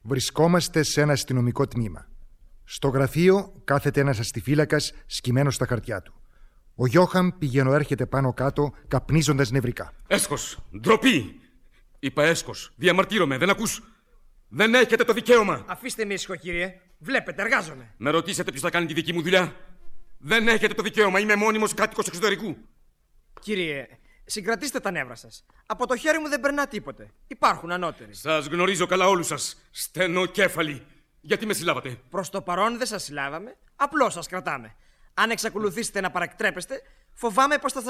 Βρισκόμαστε σε ένα αστυνομικό τμήμα. Στο γραφείο κάθεται ένας αστιφύλακας σκυμμένος στα χαρτιά του. Ο Γιώχαμ πηγαίνω-έρχεται πάνω κάτω, καπνίζοντας νευρικά. Έσχος, ντροπή! Είπα έσχος, διαμαρτύρομαι, δεν ακούς? Δεν έχετε το δικαίωμα! Αφήστε με ήσυχο, κύριε. Βλέπετε, εργάζομαι. Με ρωτήσετε ποιος θα κάνει τη δική μου δουλειά? Δεν έχετε το δικαίωμα, είμαι μόνιμος κάτοικος εξωτερικού. Κύριε, συγκρατήστε τα νεύρα σας. Από το χέρι μου δεν περνά τίποτε. Υπάρχουν ανώτεροι. Σας γνωρίζω καλά όλους σας. Στενοκέφαλοι. Γιατί με συλλάβατε? Προς το παρόν δεν σας συλλάβαμε. Απλώς σας κρατάμε. Αν εξακολουθήσετε να παρακτρέπεστε, φοβάμαι πως θα σας